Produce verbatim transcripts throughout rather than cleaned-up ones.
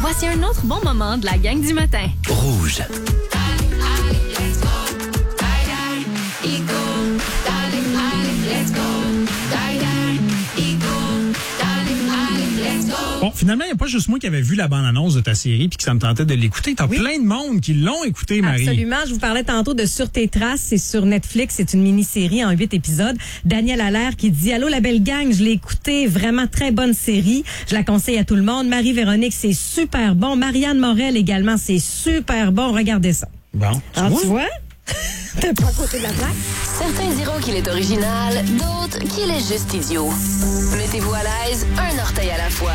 Voici un autre bon moment de la gang du matin. Rouge. Bon, finalement, il n'y a pas juste moi qui avait vu la bande-annonce de ta série puis que ça me tentait de l'écouter. T'as Oui. plein de monde qui l'ont écouté, Marie. Absolument. Je vous parlais tantôt de Sur tes traces. C'est sur Netflix. C'est une mini-série en huit épisodes. Daniel Allaire qui dit « Allô, la belle gang, je l'ai écouté. Vraiment très bonne série. Je la conseille à tout le monde. Marie-Véronique, c'est super bon. Marianne Morel également, c'est super bon. Regardez ça. » Bon. Alors, tu vois? T'es pas à côté de la plaque? Certains diront qu'il est original, d'autres qu'il est juste idiot. Mettez-vous à l'aise, un orteil à la fois.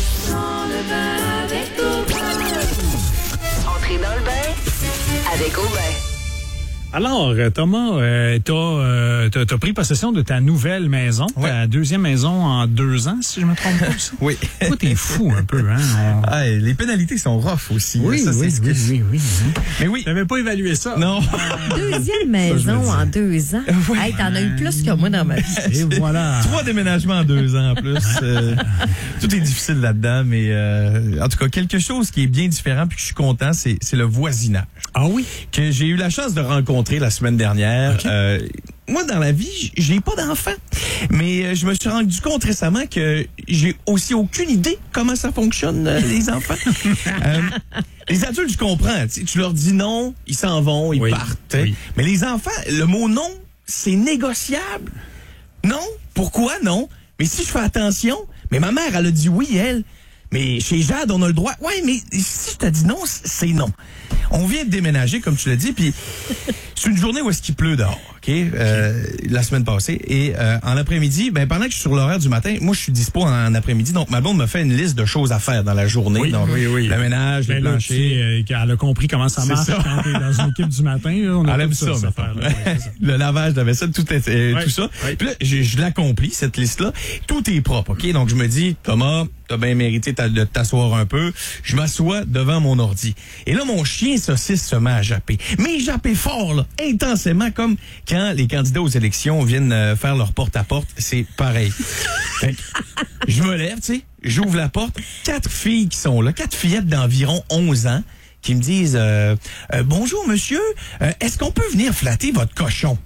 Entrez dans le bain avec Aubin. Alors, euh, Thomas, euh, t'as, euh, t'as, t'as pris possession de ta nouvelle maison, Ouais. ta deuxième maison en deux ans, si je me trompe pas. Oui. Toi, t'es fou un peu, hein? On- Ah, et les pénalités sont rough aussi. Oui, ça, oui, c'est ce que oui, je- oui, oui. Mais oui. T'avais pas évalué ça? Non. Deuxième maison dis. en deux ans. Oui. Hey, t'en as eu plus que moi dans ma vie. Et voilà. Trois déménagements en deux ans en plus. Euh, tout est difficile là-dedans, mais euh, en tout cas, quelque chose qui est bien différent puis que je suis content, c'est, c'est le voisinage. Ah oui? Que j'ai eu la chance de rencontrer la semaine dernière. Ok. Euh, moi, dans la vie, j'ai pas d'enfant. Mais euh, je me suis rendu compte récemment que j'ai aussi aucune idée comment ça fonctionne, euh, les enfants. Euh, les adultes, je comprends. Tu sais, tu leur dis non, ils s'en vont, ils Oui, partent. oui. Mais les enfants, le mot non, c'est négociable. Non? Pourquoi non? Mais si je fais attention, mais ma mère, elle a dit oui, elle. Mais chez Jade, on a le droit. Ouais, mais si je te dis non, c'est non. On vient de déménager, comme tu l'as dit, puis c'est une journée où est-ce qu'il pleut dehors, OK? Euh, la semaine passée. Et euh, en après-midi, ben pendant que je suis sur l'horaire du matin, moi, je suis dispo en après-midi. Donc, ma blonde me fait une liste de choses à faire dans la journée. Oui, donc, oui, oui. le ménage, Ben les là, tu planchers. sais, euh, qu'elle a compris comment ça C'est marche ça. quand t'es dans une équipe du matin. Là, on a Elle tout aime ça, ça, cette mettons. affaire-là. Ouais, c'est ça. Le lavage de vaisselle, tout, est, euh, Ouais, tout ça. ouais. Puis là, je, je l'accomplis, cette liste-là. Tout est propre, OK? Donc, je me dis, Thomas, t'as bien mérité ta- de t'asseoir un peu. Je m'assois devant mon ordi. Et là, mon chien saucisse se met à japper. Mais japper fort, là, intensément, comme quand les candidats aux élections viennent euh, faire leur porte-à-porte. C'est pareil. Fait que, je me lève, tu sais, j'ouvre la porte. Quatre filles qui sont là, quatre fillettes d'environ onze ans, qui me disent euh, euh, bonjour monsieur, euh, est-ce qu'on peut venir flatter votre cochon?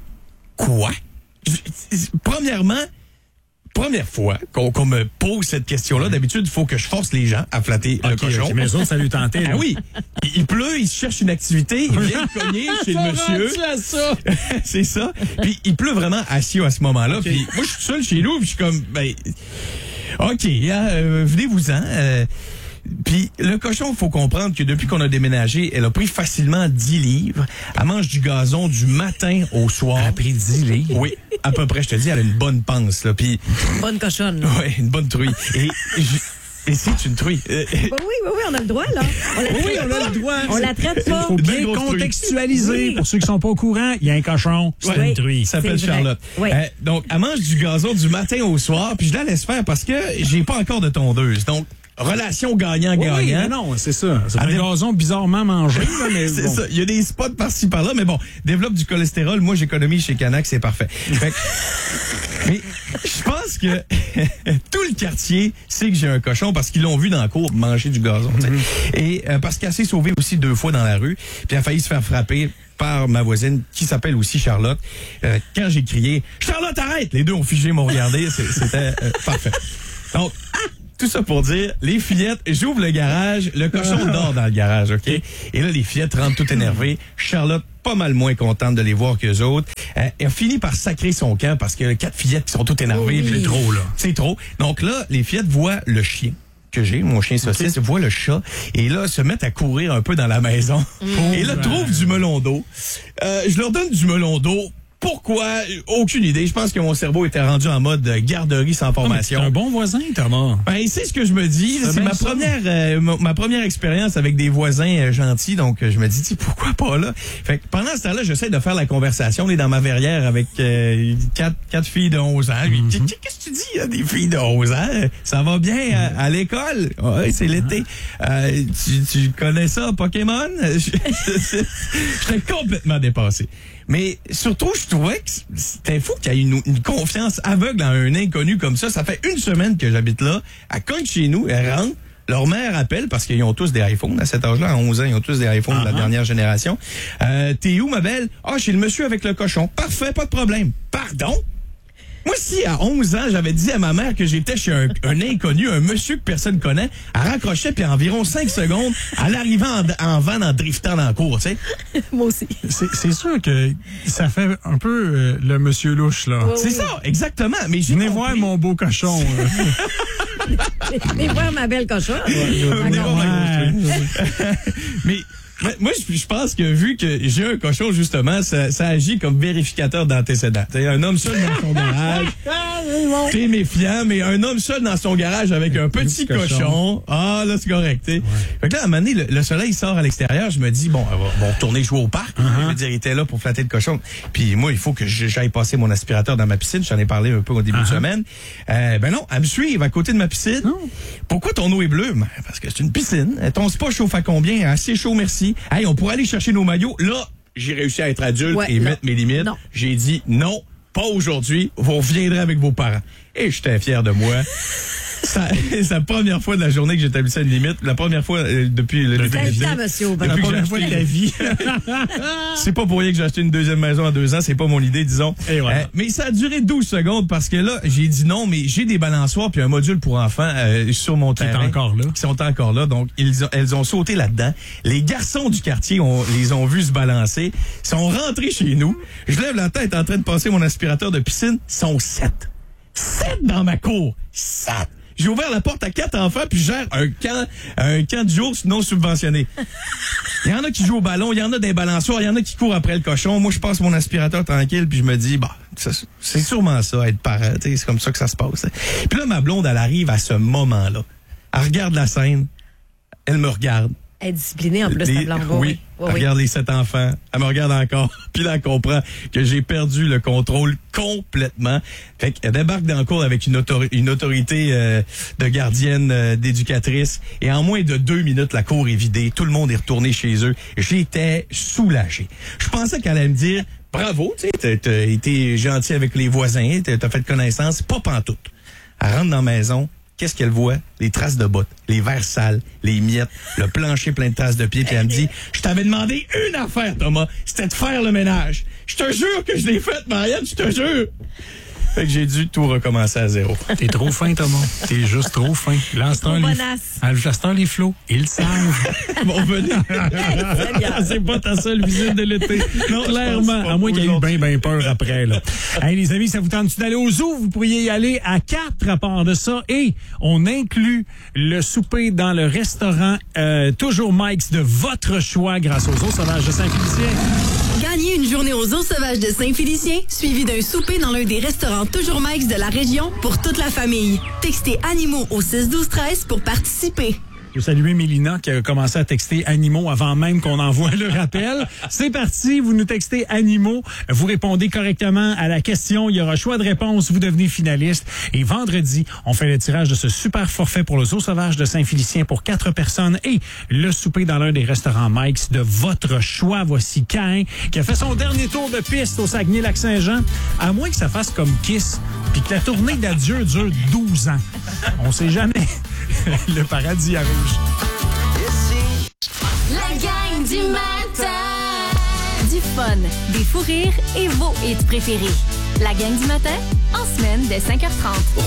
Quoi? Je- Premièrement, première fois qu'on qu'on me pose cette question-là. D'habitude, il faut que je force les gens à flatter le OK, cochon. OK, mais eux autres, ça lui tentait. Ah oui, il, il pleut, il se cherche une activité, il vient cogner chez le monsieur. ça. C'est ça. Puis il pleut vraiment assis à ce moment-là. OK. Puis moi, je suis seul chez nous, puis je suis comme, ben, OK, hein, euh, venez-vous-en. Euh, puis le cochon, il faut comprendre que depuis qu'on a déménagé, elle a pris facilement dix livres. Elle mange du gazon du matin au soir. Elle a pris dix livres? Oui, à peu près, je te dis, elle a une bonne panse, là. Puis, Bonne cochonne. là. ouais, une bonne truie. Et, je- et c'est une truie. Euh, Ben oui, oui, oui, on a le droit, là. On la Oui, traite on a pas. le droit. On la traite Il pas. faut Une bien belle grosse truie. contextualiser. Oui. Pour ceux qui sont pas au courant, il y a un cochon, c'est Ouais. une truie. Il s'appelle C'est vrai. Charlotte. Oui. Euh, donc, elle mange du gazon du matin au soir, puis je la laisse faire parce que j'ai pas encore de tondeuse. Donc, relation Oui, gagnant-gagnant. oui, mais non, c'est ça. C'est un Allez. gazon bizarrement mangé. là, mais C'est bon. ça. Il y a des spots par-ci par-là, mais bon, développe du cholestérol. Moi, j'économise chez Canac, c'est parfait. Fait que- mais je pense que tout le quartier sait que j'ai un cochon parce qu'ils l'ont vu dans la cour manger du gazon. tu sais. Et euh, parce qu'elle s'est sauvée aussi deux fois dans la rue, puis elle a failli se faire frapper par ma voisine qui s'appelle aussi Charlotte. Euh, quand j'ai crié « Charlotte, arrête! » Les deux ont figé, m'ont regardé. C'est- C'était euh, parfait. Donc, tout ça pour dire, les fillettes, j'ouvre le garage, le cochon dort dans le garage, OK? Et là, les fillettes rentrent toutes énervées. Charlotte, pas mal moins contente de les voir qu'eux autres. Euh, elle finit par sacrer son camp parce que quatre fillettes qui sont toutes énervées. Oui. puis C'est trop, là. C'est trop. Donc là, les fillettes voient le chien que j'ai, mon chien saucisse, voient le chat, et là, se mettent à courir un peu dans la maison. Et là, trouvent du melon d'eau. Euh, je leur donne du melon d'eau. Pourquoi? Aucune idée. Je pense que mon cerveau était rendu en mode garderie sans Ah, mais t'es formation. un bon voisin, Thomas. Ben, c'est ce que je me dis. C'est C'est bien ma ça. première, euh, ma, ma première expérience avec des voisins euh, gentils. Donc, euh, je me dis, tu sais, pourquoi pas là? Fait que pendant ce temps-là, j'essaie de faire la conversation. On est dans ma verrière avec euh, quatre, quatre filles de onze ans. Puis, Mm-hmm. Qu'est-ce que tu dis, là, des filles de onze ans? Ça va bien à, à l'école? Ouais, c'est l'été. Euh, tu, tu connais ça, Pokémon? J'étais complètement dépassé. Mais surtout, je trouvais que c'était fou qu'il y ait une, une confiance aveugle en un inconnu comme ça. Ça fait une semaine que j'habite là. Elle cogne chez nous, elle rentre. Leur mère appelle, parce qu'ils ont tous des iPhones à cet âge-là, à onze ans, ils ont tous des iPhones uh-huh. de la dernière génération. Euh, t'es où, ma belle? Ah, chez le monsieur avec le cochon. Parfait, pas de problème. Pardon? Moi, si à onze ans, j'avais dit à ma mère que j'étais chez un, un inconnu, un monsieur que personne connaît, elle raccrochait, puis environ cinq secondes, elle arrivait en, en van en driftant dans la cour, tu sais. Moi aussi. C'est, c'est sûr que ça fait un peu euh, le monsieur louche, là. Oh, c'est oui. ça, exactement. Mais j'ai Venez compris. voir mon beau cochon. Venez voir ma belle cochon. Venez voir ma grosse Mais... Moi, je pense que vu que j'ai un cochon, justement, ça, ça agit comme vérificateur d'antécédents. C'est un homme seul dans son garage. T'es méfiant, mais un homme seul dans son garage avec un petit cochon. cochon. Ah, là, c'est correct, tu sais. Ouais. Fait que là, à un moment donné, le, le soleil sort à l'extérieur. Je me dis, bon, on va retourner jouer au parc. Uh-huh. Je veux dire, il était là pour flatter le cochon. Puis moi, il faut que j'aille passer mon aspirateur dans ma piscine. J'en ai parlé un peu au début uh-huh. de semaine. Euh, ben non, elle me suit, à côté de ma piscine. Non. Pourquoi ton eau est bleue? Ben, parce que c'est une piscine. Ton spa chauffe à combien? Assez chaud, merci. Hey, on pourrait aller chercher nos maillots. Là, j'ai réussi à être adulte ouais, et là, mettre mes limites. Non. J'ai dit non, pas aujourd'hui. Vous reviendrez avec vos parents. Et j'étais fier de moi. C'est la première fois de la journée que j'établissais une limite. La première fois euh, depuis le début de l'année. Monsieur. La première fois de la vie. C'est pas pour rien que j'ai acheté une deuxième maison à deux ans. C'est pas mon idée, disons. Et voilà. euh, mais ça a duré douze secondes parce que là, j'ai dit non, mais j'ai des balançoires puis un module pour enfants euh, sur mon qui terrain. Qui est encore là. Qui sont encore là. Donc, ils ont, elles ont sauté là-dedans. Les garçons du quartier ont, les ont vus se balancer. Ils sont rentrés chez nous. Je lève la tête en train de passer mon aspirateur de piscine. Ils sont sept. Sept dans ma cour. Sept. J'ai ouvert la porte à quatre enfants puis je gère un camp, un camp de jour non subventionné. Il y en a qui jouent au ballon, il y en a des balançoires, il y en a qui courent après le cochon. Moi, je passe mon aspirateur tranquille puis je me dis, bah, ça, c'est sûrement ça, être parent. C'est comme ça que ça se passe. Puis là, ma blonde, elle arrive à ce moment-là. Elle regarde la scène, elle me regarde. Elle est disciplinée en plus, les, ta blonde. Oui, oui. elle oui. regarde les sept enfants. Elle me regarde encore. Puis là, elle comprend que j'ai perdu le contrôle complètement. Fait qu'elle débarque dans le cours avec une, autori- une autorité euh, de gardienne, euh, d'éducatrice. Et en moins de deux minutes, la cour est vidée. Tout le monde est retourné chez eux. J'étais soulagé. Je pensais qu'elle allait me dire, bravo, tu sais, t'as, t'as été gentil avec les voisins, t'as, t'as fait connaissance. Pas pantoute. Elle rentre dans la maison. Qu'est-ce qu'elle voit? Les traces de bottes, les verres sales, les miettes, le plancher plein de traces de pieds. Puis elle me dit, je t'avais demandé une affaire, Thomas. C'était de faire le ménage. Je te jure que je l'ai faite, Marianne, je te jure. Fait que j'ai dû tout recommencer à zéro. T'es trop fin, Thomas. T'es juste trop fin. L'instant, les, l'instant, les flots, ils savent. Bon, venez. C'est pas ta seule visite de l'été. Non, clairement. À moins qu'il y ait eu bien, bien peur après, là. Hey, les amis, ça vous tente-tu d'aller au zoo? Vous pourriez y aller à quatre à part de ça. Et on inclut le souper dans le restaurant euh, Toujours Mike's de votre choix grâce aux Zoo Sauvages de Saint-Félicien. Gagnez une journée aux Zoo Sauvages de Saint-Félicien, suivi d'un souper dans l'un des restaurants Toujours Mike's de la région pour toute la famille. Textez animaux au six douze treize pour participer. Je veux saluer Mélina qui a commencé à texter animaux avant même qu'on envoie le rappel. C'est parti, vous nous textez animaux, vous répondez correctement à la question, il y aura choix de réponse, vous devenez finaliste. Et vendredi, on fait le tirage de ce super forfait pour le Zoo Sauvage de Saint-Félicien pour quatre personnes et le souper dans l'un des restaurants Mike's de votre choix. Voici Cain qui a fait son dernier tour de piste au Saguenay-Lac-Saint-Jean, à moins que ça fasse comme Kiss, puis que la tournée d'adieu dure douze ans. On sait jamais. Le paradis arrive. La gang du matin. Du fun, des fous rires et vos hits préférés. La gang du matin, en semaine dès cinq heures trente.